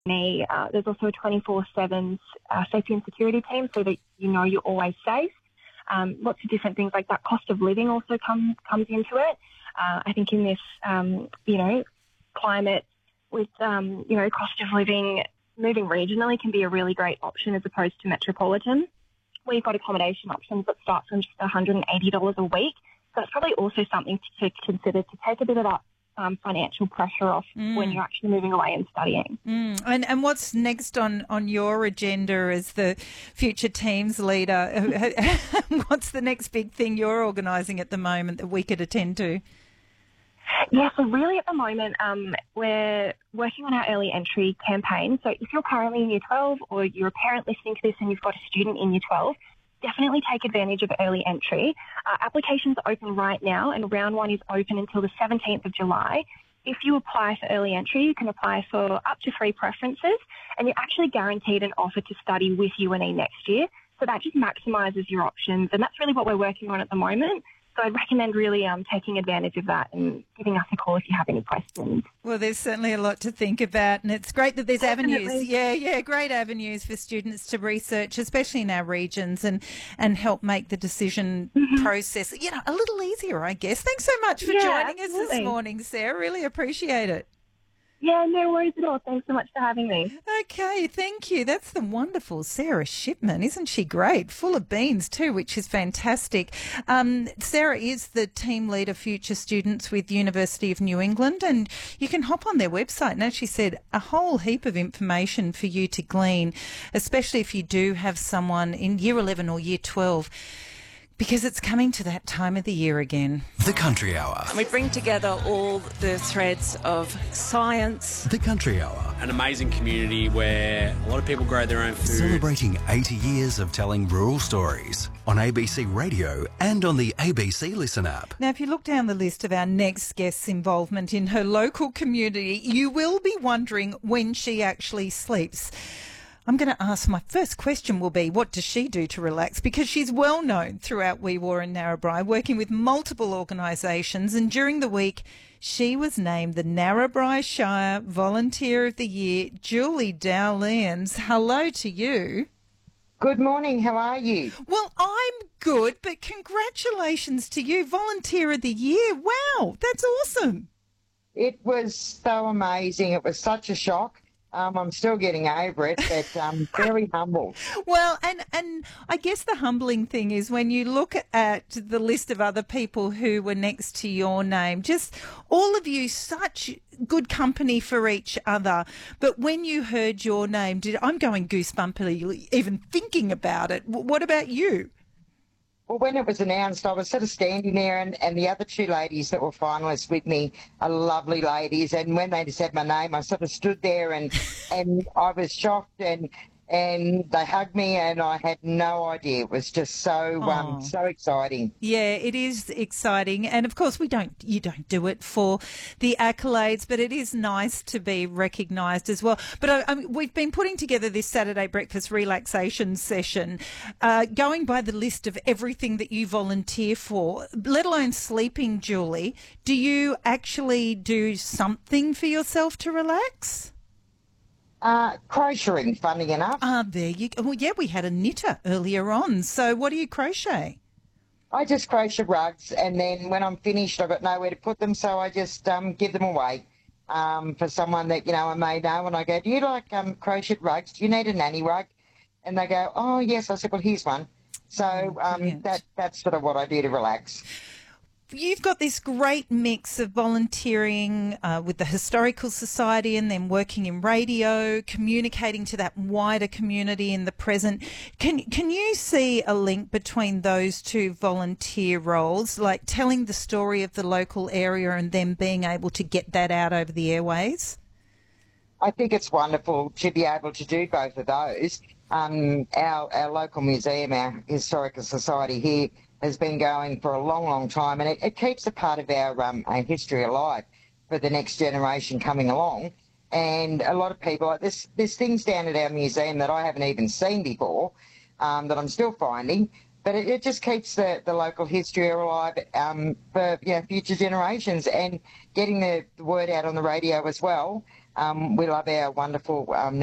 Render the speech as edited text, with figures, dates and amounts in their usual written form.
There's also a 24/7 safety and security team so that you know you're always safe. Lots of different things like that. Cost of living also comes into it. I think in this, climate with, cost of living, moving regionally can be a really great option as opposed to metropolitan. We've got accommodation options that start from just $180 a week. So it's probably also something to consider to take a bit of that financial pressure off when you're actually moving away and studying. And what's next on your agenda as the future teams leader? What's the next big thing you're organising at the moment that we could attend to? Yeah, so really at the moment we're working on our early entry campaign. So if you're currently in Year 12 or you're a parent listening to this and you've got a student in Year 12, definitely take advantage of early entry. Applications are open right now and round one is open until the 17th of July. If you apply for early entry, you can apply for up to 3 preferences and you're actually guaranteed an offer to study with UNE next year. So that just maximises your options and that's really what we're working on at the moment. So I'd recommend really taking advantage of that and giving us a call if you have any questions. Well, there's certainly a lot to think about and it's great that there's avenues. Yeah, great avenues for students to research, especially in our regions and help make the decision process, a little easier, I guess. Thanks so much for joining us this morning, Sarah. Really appreciate it. Yeah, no worries at all. Thanks so much for having me. Okay, thank you. That's the wonderful Sarah Shipman. Isn't she great? Full of beans too, which is fantastic. Sarah is the team leader Future Students with University of New England and you can hop on their website and as she said, a whole heap of information for you to glean, especially if you do have someone in Year 11 or Year 12. Because it's coming to that time of the year again. The Country Hour. We bring together all the threads of science. The Country Hour. An amazing community where a lot of people grow their own food. Celebrating 80 years of telling rural stories on ABC Radio and on the ABC Listen app. Now, if you look down the list of our next guest's involvement in her local community, you will be wondering when she actually sleeps. I'm going to ask, my first question will be, what does she do to relax? Because she's well known throughout Wee Waa and Narrabri, working with multiple organisations, and during the week she was named the Narrabri Shire Volunteer of the Year. Julie Dowlands, hello to you. Good morning, how are you? Well, I'm good, but congratulations to you, Volunteer of the Year. Wow, that's awesome. It was so amazing. It was such a shock. I'm still getting over it, but I'm very humbled. Well, and I guess the humbling thing is when you look at the list of other people who were next to your name, just all of you such good company for each other. But when you heard your name, I'm going goosebumpy even thinking about it. What about you? Well, when it was announced, I was sort of standing there and the other 2 ladies that were finalists with me are lovely ladies. And when they said my name, I sort of stood there and I was shocked and they hugged me and I had no idea. It was just so so exciting. Yeah, it is exciting. And of course, you don't do it for the accolades, but it is nice to be recognised as well. But we've been putting together this Saturday breakfast relaxation session, going by the list of everything that you volunteer for, let alone sleeping, Julie. Do you actually do something for yourself to relax? Crocheting, funny enough. There you go. Well, yeah, we had a knitter earlier on. So what do you crochet? I just crochet rugs, and then when I'm finished, I've got nowhere to put them, so I just give them away for someone that, I may know. And I go, do you like crochet rugs? Do you need a nanny rug? And they go, oh, yes. I said, well, here's one. So that's sort of what I do to relax. You've got this great mix of volunteering with the Historical Society and then working in radio, communicating to that wider community in the present. Can you see a link between those 2 volunteer roles, like telling the story of the local area and then being able to get that out over the airways? I think it's wonderful to be able to do both of those. Our local museum, our Historical Society here, has been going for a long, long time, and it keeps a part of our history alive for the next generation coming along. And a lot of people, like there's things down at our museum that I haven't even seen before, that I'm still finding, but it just keeps the local history alive for future generations, and getting the word out on the radio as well. We love our wonderful